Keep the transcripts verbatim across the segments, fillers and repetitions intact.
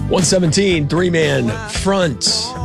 one seventeen, three-man front.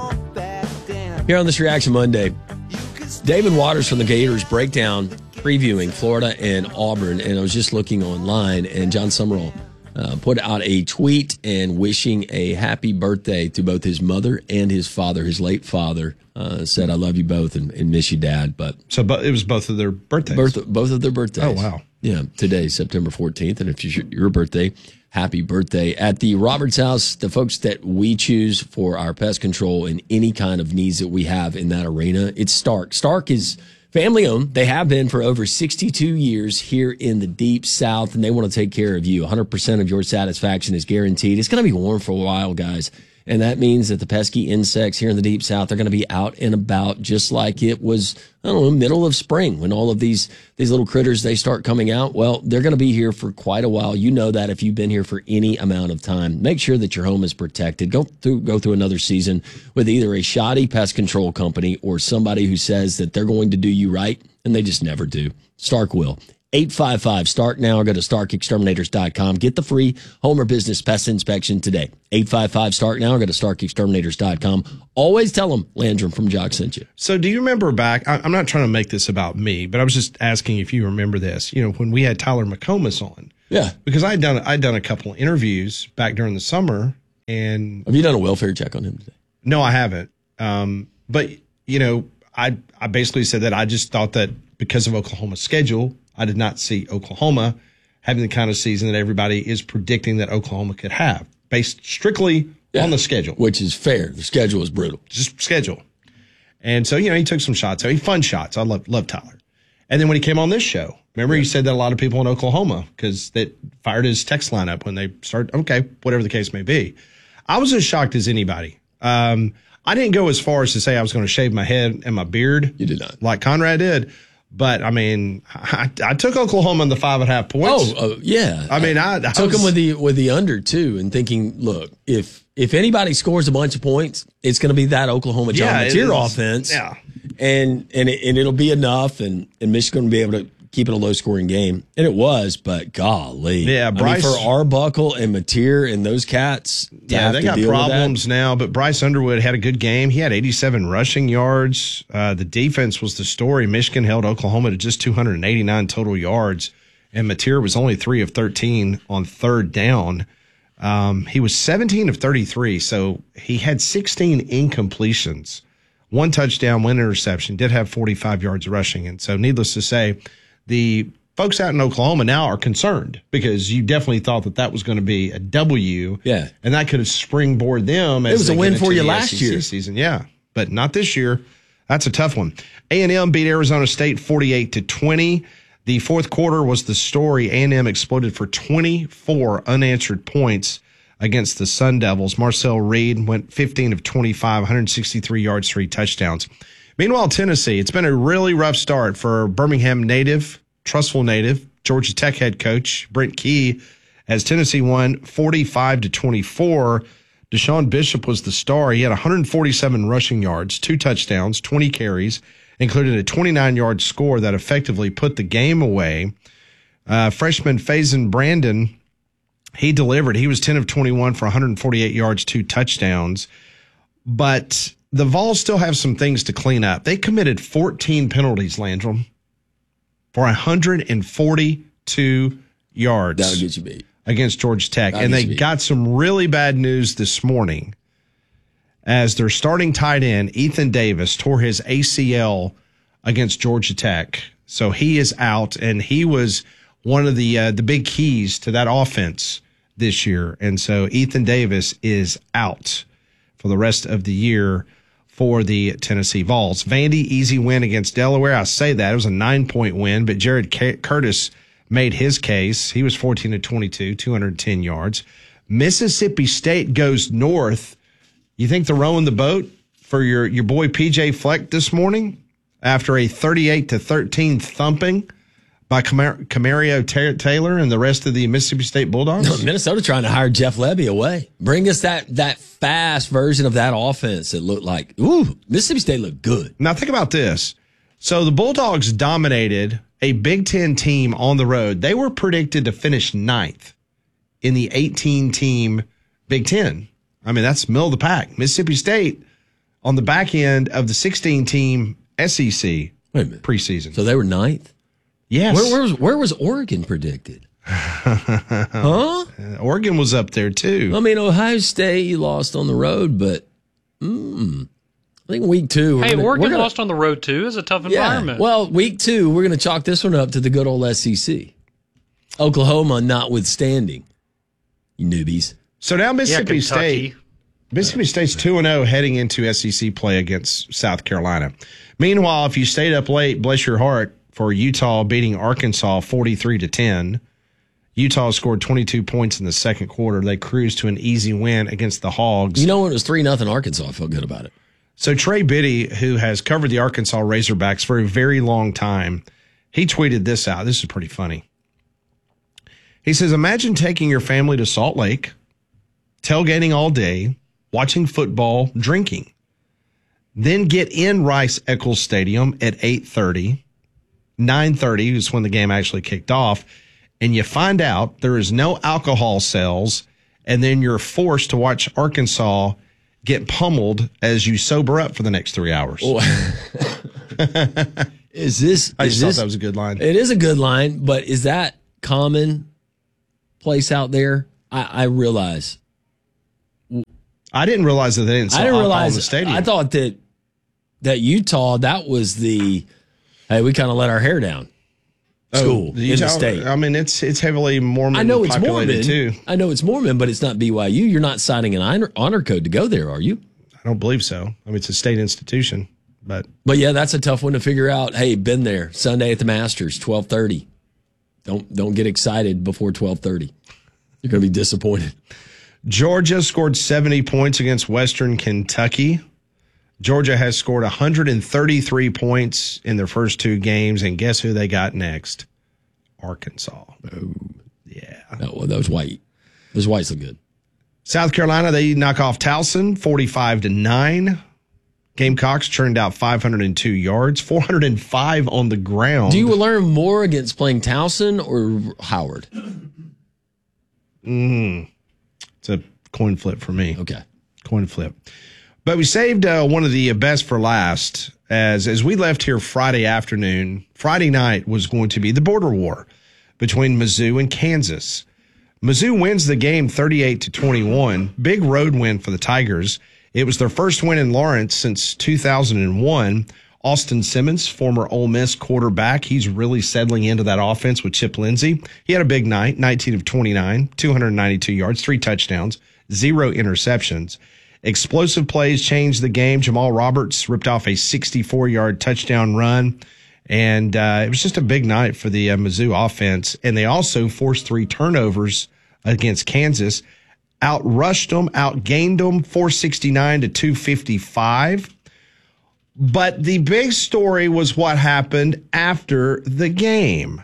Here on this Reaction Monday, David Waters from the Gators Breakdown previewing Florida and Auburn. And I was just looking online, and John Summerall uh, put out a tweet and wishing a happy birthday to both his mother and his father, his late father. Uh, said, I love you both and, and miss you, Dad. But So but it was both of their birthdays? Birth, both of their birthdays. Oh, wow. Yeah, today, September fourteenth. And if it's your, your birthday, happy birthday. At the Roberts House, the folks that we choose for our pest control and any kind of needs that we have in that arena, it's Stark. Stark is family owned. They have been for over sixty-two years here in the Deep South, and they want to take care of you. one hundred percent of your satisfaction is guaranteed. It's going to be warm for a while, guys. And that means that the pesky insects here in the Deep South are going to be out and about just like it was, I don't know, middle of spring when all of these these little critters, they start coming out. Well, they're going to be here for quite a while. You know that if you've been here for any amount of time. Make sure that your home is protected. Go through, go through another season with either a shoddy pest control company or somebody who says that they're going to do you right, and they just never do. Stark will. eight five five, STARK now, or go to stark exterminators dot com. Get the free home or business pest inspection today. eight five five, STARK now, or go to stark exterminators dot com. Always tell them Landrum from Jock sent you. So do you remember back, I, I'm not trying to make this about me, but I was just asking if you remember this, you know, when we had Tyler McComas on. Yeah. Because I'd done, I'd done a couple of interviews back during the summer. And have you done a welfare check on him today? No, I haven't. Um, but, you know, I, I basically said that I just thought that because of Oklahoma's schedule, I did not see Oklahoma having the kind of season that everybody is predicting that Oklahoma could have, based strictly yeah, on the schedule. Which is fair. The schedule is brutal. Just schedule. And so, you know, he took some shots. So he fun shots. I love, love Tyler. And then when he came on this show, remember yeah. he said that a lot of people in Oklahoma, because that fired his text lineup when they started, okay, whatever the case may be. I was as shocked as anybody. Um, I didn't go as far as to say I was going to shave my head and my beard. You did not. Like Conrad did. But, I mean, I, I took Oklahoma in the five and a half points. Oh, uh, yeah. I mean, I, I took was, them with the with the under, too, and thinking, look, if if anybody scores a bunch of points, it's going to be that Oklahoma John yeah, Mateer offense. Yeah. And and, it, and it'll be enough, and, and Michigan will be able to keep it a low-scoring game. And it was, but golly. Yeah, Bryce. I mean, for Arbuckle and Mateer and those cats. Yeah, they got problems now, but Bryce Underwood had a good game. He had eighty-seven rushing yards. Uh, the defense was the story. Michigan held Oklahoma to just two hundred eighty-nine total yards, and Mateer was only three of thirteen on third down. Um, he was seventeen of thirty-three, so he had sixteen incompletions. One touchdown, one interception, did have forty-five yards rushing. And so needless to say, the folks out in Oklahoma now are concerned because you definitely thought that that was going to be a W. Yeah. And that could have springboard them. As it was a win for you last S E C year. Season. Yeah. But not this year. That's a tough one. A and M beat Arizona State forty-eight to twenty. The fourth quarter was the story. A and M exploded for twenty-four unanswered points against the Sun Devils. Marcel Reed went fifteen of twenty-five, one hundred sixty-three yards, three touchdowns. Meanwhile, Tennessee, it's been a really rough start for Birmingham native, trustful native, Georgia Tech head coach Brent Key, as Tennessee won forty-five to twenty-four. Deshaun Bishop was the star. He had one hundred forty-seven rushing yards, two touchdowns, twenty carries, including a twenty-nine-yard score that effectively put the game away. Uh, freshman Faison Brandon, he delivered. He was ten of twenty-one for one hundred forty-eight yards, two touchdowns. But the Vols still have some things to clean up. They committed fourteen penalties, Landrum, for one hundred forty-two yards. That'll get you beat. Against Georgia Tech. That'll and they beat. got some really bad news this morning as their starting tight end, Ethan Davis, tore his A C L against Georgia Tech. So he is out, and he was one of the uh, the big keys to that offense this year. And so Ethan Davis is out for the rest of the year for the Tennessee Vols. Vandy, easy win against Delaware. I say that. It was a nine-point win, but Jared Curtis made his case. He was fourteen to twenty-two, two hundred ten yards. Mississippi State goes north. You think they're rowing the boat for your, your boy P J Fleck this morning after a thirty-eight to thirteen thumping by Camar- Camario T- Taylor and the rest of the Mississippi State Bulldogs? No, Minnesota trying to hire Jeff Lebby away. Bring us that that fast version of that offense that looked like, ooh, Mississippi State looked good. Now think about this. So the Bulldogs dominated a Big Ten team on the road. They were predicted to finish ninth in the eighteen-team Big Ten. I mean, that's middle of the pack. Mississippi State on the back end of the sixteen-team S E C Wait a minute. preseason. So they were ninth? Yes. Where, where, was, where was Oregon predicted? Huh? Uh, Oregon was up there, too. I mean, Ohio State lost on the road, but mm, I think week two. Hey, gonna, Oregon gonna, lost on the road, too. It's a tough yeah, environment. well, week two, we're going to chalk this one up to the good old S E C. Oklahoma notwithstanding. You newbies. So now yeah, Mississippi Kentucky. State. Mississippi State's two and oh heading into S E C play against South Carolina. Meanwhile, if you stayed up late, bless your heart, for Utah beating Arkansas forty-three to ten. Utah scored twenty-two points in the second quarter. They cruised to an easy win against the Hogs. You know, when it was three nothing Arkansas, I felt good about it. So Trey Biddy, who has covered the Arkansas Razorbacks for a very long time, he tweeted this out. This is pretty funny. He says, imagine taking your family to Salt Lake, tailgating all day, watching football, drinking. Then get in Rice-Eccles Stadium at eight thirty. nine thirty is when the game actually kicked off. And you find out there is no alcohol sales. And then you're forced to watch Arkansas get pummeled as you sober up for the next three hours. Oh. is this? I is just this, thought that was a good line. It is a good line, but is that common place out there? I, I realize. I didn't realize that they didn't sell I didn't alcohol realize. in the stadium. I thought that that Utah, that was the, hey, we kind of let our hair down. School Oh, the in Utah, the state. I mean, it's it's heavily Mormon I know it's populated Mormon. too. I know it's Mormon, but it's not B Y U. You're not signing an honor, honor code to go there, are you? I don't believe so. I mean, it's a state institution, but But yeah, that's a tough one to figure out. Hey, been there Sunday at the Masters, twelve thirty. Don't don't get excited before twelve thirty. You're going to be disappointed. Georgia scored seventy points against Western Kentucky. Georgia has scored one hundred thirty-three points in their first two games, and guess who they got next? Arkansas. Oh, Yeah. that, well, those white, those whites look good. South Carolina, they knock off Towson forty-five to nine. Gamecocks churned out five hundred two yards, four hundred five on the ground. Do you learn more against playing Towson or Howard? Mm, it's a coin flip for me. Okay. Coin flip. But we saved uh, one of the best for last. As as we left here Friday afternoon, Friday night was going to be the border war between Mizzou and Kansas. Mizzou wins the game thirty-eight to twenty-one. Big road win for the Tigers. It was their first win in Lawrence since two thousand one. Austin Simmons, former Ole Miss quarterback, he's really settling into that offense with Chip Lindsey. He had a big night, nineteen of twenty-nine, two hundred ninety-two yards, three touchdowns, zero interceptions. Explosive plays changed the game. Jamal Roberts ripped off a sixty-four-yard touchdown run, and uh, it was just a big night for the uh, Mizzou offense. And they also forced three turnovers against Kansas, outrushed them, outgained them, four sixty-nine to two fifty-five. But the big story was what happened after the game.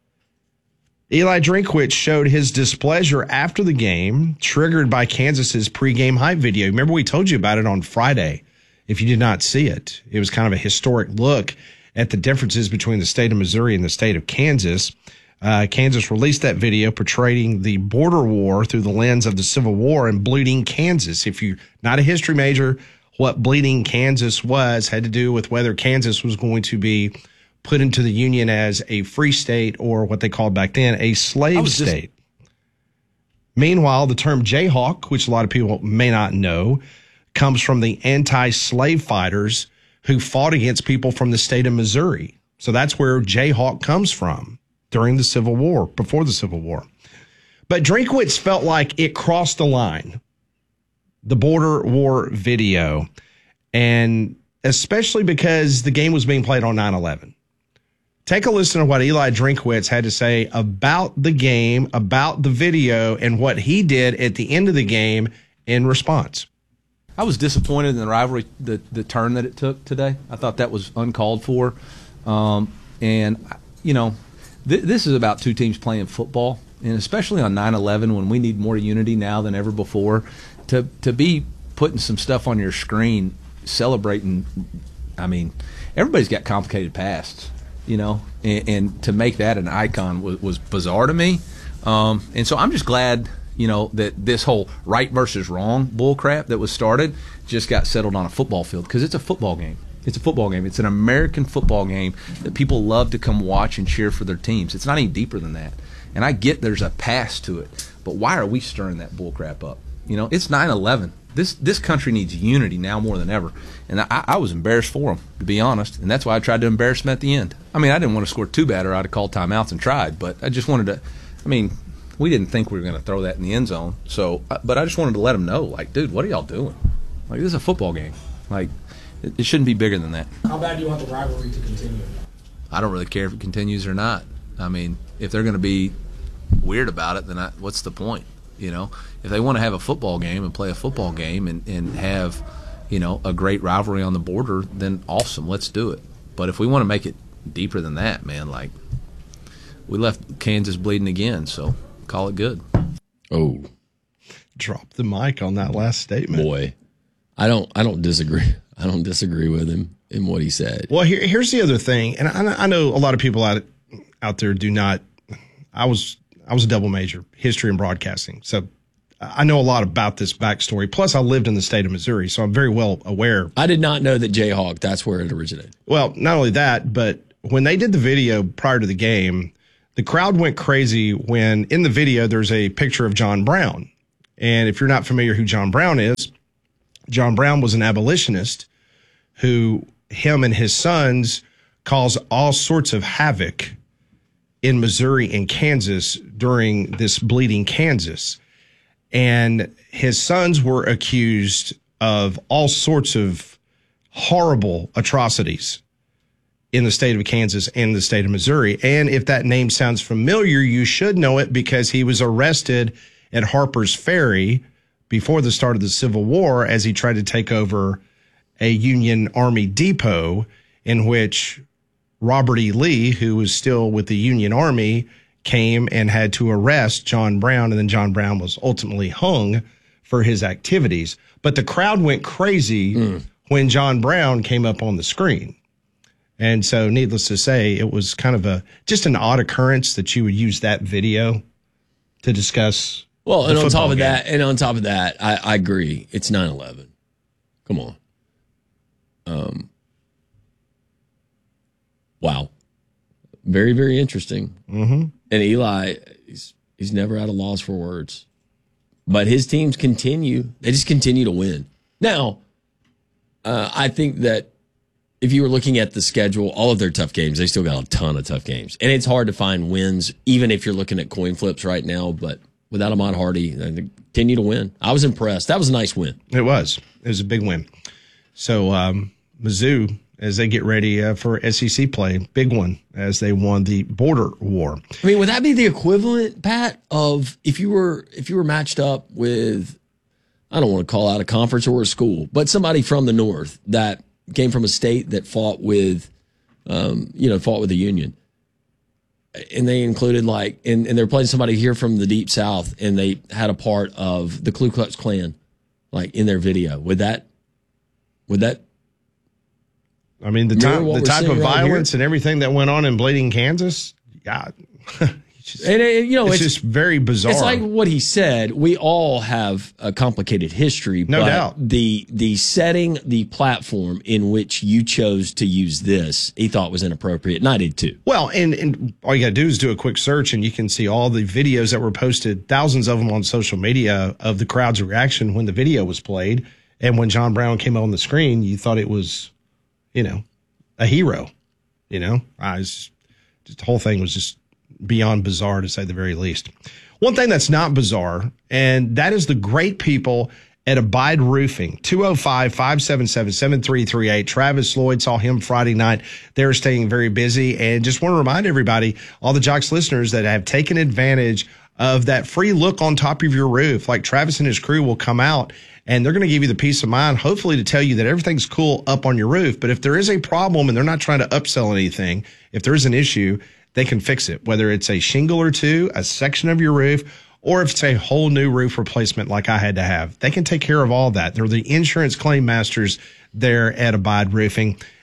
Eli Drinkwitz showed his displeasure after the game, triggered by Kansas's pregame hype video. Remember, we told you about it on Friday. If you did not see it, it was kind of a historic look at the differences between the state of Missouri and the state of Kansas. Uh, Kansas released that video portraying the border war through the lens of the Civil War and bleeding Kansas. If you're not a history major, what bleeding Kansas was had to do with whether Kansas was going to be put into the Union as a free state or what they called back then a slave state. Just... Meanwhile, the term Jayhawk, which a lot of people may not know, comes from the anti-slave fighters who fought against people from the state of Missouri. So that's where Jayhawk comes from during the Civil War, before the Civil War. But Drinkwitz felt like it crossed the line, the border war video, and especially because the game was being played on nine eleven. Take a listen to what Eli Drinkwitz had to say about the game, about the video, and what he did at the end of the game in response. I was disappointed in the rivalry, the, the turn that it took today. I thought that was uncalled for. Um, and, you know, th- this is about two teams playing football, and especially on nine eleven when we need more unity now than ever before, to, to be putting some stuff on your screen, celebrating, I mean, everybody's got complicated pasts. You know, and, and to make that an icon was, was bizarre to me. Um, and so I'm just glad, you know, that this whole right versus wrong bull crap that was started just got settled on a football field, because it's a football game. It's a football game. It's an American football game that people love to come watch and cheer for their teams. It's not any deeper than that. And I get there's a past to it, but why are we stirring that bull crap up? You know, it's nine eleven. This this country needs unity now more than ever. And I, I was embarrassed for them, to be honest, and that's why I tried to embarrass them at the end. I mean, I didn't want to score too bad, or I'd have called timeouts and tried, but I just wanted to, I mean, we didn't think we were going to throw that in the end zone. So, but I just wanted to let them know, like, dude, what are y'all doing? Like, this is a football game. Like, it, it shouldn't be bigger than that. How bad do you want the rivalry to continue? I don't really care if it continues or not. I mean, if they're going to be weird about it, then I, what's the point? You know, if they want to have a football game and play a football game and, and have, you know, a great rivalry on the border, then awesome, let's do it. But if we want to make it deeper than that, man, like, we left Kansas bleeding again, so call it good. Oh, Drop the mic on that last statement. boy, I don't I don't disagree. I don't disagree with him in what he said. Well, here, here's the other thing, and I, I know a lot of people out out there do not. I was I was a double major, history and broadcasting, so I know a lot about this backstory. Plus, I lived in the state of Missouri, so I'm very well aware. I did not know that Jayhawk, that's where it originated. Well, not only that, but when they did the video prior to the game, the crowd went crazy when in the video there's a picture of John Brown. And if you're not familiar who John Brown is, John Brown was an abolitionist who him and his sons caused all sorts of havoc in Missouri and Kansas during this bleeding Kansas. And his sons were accused of all sorts of horrible atrocities in the state of Kansas and the state of Missouri. And if that name sounds familiar, you should know it because he was arrested at Harper's Ferry before the start of the Civil War as he tried to take over a Union Army depot in which Robert E. Lee, who was still with the Union Army, came and had to arrest John Brown, and then John Brown was ultimately hung for his activities. But the crowd went crazy mm. when John Brown came up on the screen. And so, needless to say, it was kind of a just an odd occurrence that you would use that video to discuss. Well, and on top of game. that, and on top of that, I, I agree. It's nine eleven. Come on. Um. Wow. Very, very interesting. Mm-hmm. And Eli, he's he's never at a loss for words. But his teams continue. They just continue to win. Now, uh, I think that if you were looking at the schedule, all of their tough games, they still got a ton of tough games. And it's hard to find wins, even if you're looking at coin flips right now. But without Ahmad Hardy, they continue to win. I was impressed. That was a nice win. It was. It was a big win. So, um, Mizzou, as they get ready uh, for S E C play, big one as they won the border war. I mean, would that be the equivalent, Pat, of if you were if you were matched up with, I don't want to call out a conference or a school, but somebody from the north that came from a state that fought with, um, you know, fought with the Union, and they included like, and, and they're playing somebody here from the deep south, and they had a part of the Ku Klux Klan, like in their video. Would that, would that? I mean, the time, the type of violence and everything that went on in Bleeding, Kansas, yeah, it's just, and, and, you know, it's, it's just very bizarre. It's like what he said. We all have a complicated history, no but doubt. The the setting, the platform in which you chose to use this, he thought was inappropriate, and I did too. Well, and, and all you got to do is do a quick search, and you can see all the videos that were posted, thousands of them on social media, of the crowd's reaction when the video was played. And when John Brown came on the screen, you thought it was, you know, a hero. You know, I was, just, the whole thing was just beyond bizarre, to say the very least. One thing that's not bizarre, and that is the great people at Abide Roofing, two oh five, five seven seven, seven three three eight. Travis Lloyd, saw him Friday night. They're staying very busy, and just want to remind everybody, all the Jocks listeners that have taken advantage of that free look on top of your roof, like Travis and his crew will come out, and they're going to give you the peace of mind, hopefully to tell you that everything's cool up on your roof. But if there is a problem and they're not trying to upsell anything, if there is an issue, they can fix it, whether it's a shingle or two, a section of your roof, or if it's a whole new roof replacement like I had to have. They can take care of all that. They're the insurance claim masters there at Abide Roofing.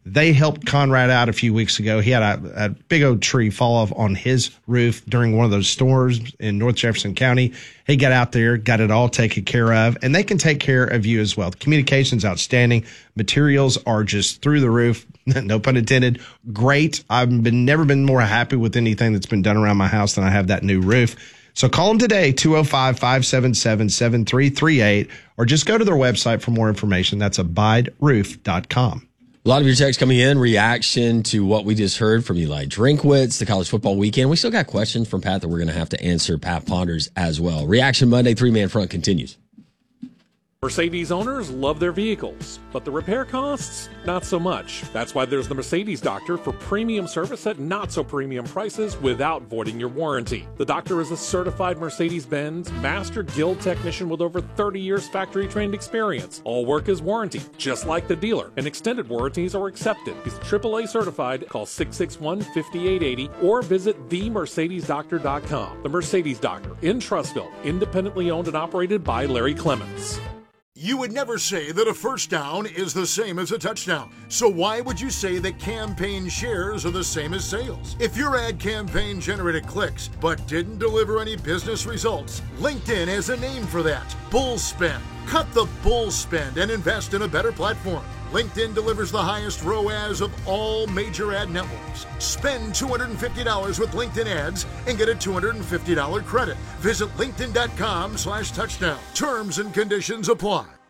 They helped Conrad out a few weeks ago. He had a, a big old tree fall off on his roof during one of those storms in North Jefferson County. He got out there, got it all taken care of, and they can take care of you as well. The communication's outstanding. Materials are just through the roof. No pun intended. Great. I've been never been more happy with anything that's been done around my house than I have that new roof. So call them today, two oh five, five seven seven, seven three three eight, or just go to their website for more information. That's abide roof dot com. A lot of your texts coming in, reaction to what we just heard from Eli Drinkwitz, the college football weekend. We still got questions from Pat that we're going to have to answer, Pat Ponders as well. Reaction Monday, three-man front continues. Mercedes owners love their vehicles, but the repair costs, not so much. That's why there's the Mercedes Doctor for premium service at not so premium prices without voiding your warranty. The Doctor is a certified Mercedes-Benz Master Guild technician with over thirty years factory-trained experience. All work is warranty, just like the dealer, and extended warranties are accepted. He's triple A certified. Call six six one, five eight eight zero or visit the mercedes doctor dot com. The Mercedes Doctor in Trussville, independently owned and operated by Larry Clements. You would never say that a first down is the same as a touchdown. So why would you say that campaign shares are the same as sales? If your ad campaign generated clicks but didn't deliver any business results, LinkedIn has a name for that: bull spend. Cut the bull spend and invest in a better platform. LinkedIn delivers the highest R O A S of all major ad networks. Spend two hundred fifty dollars with LinkedIn ads and get a two hundred fifty dollars credit. Visit linkedin dot com slash touchdown. Terms and conditions apply.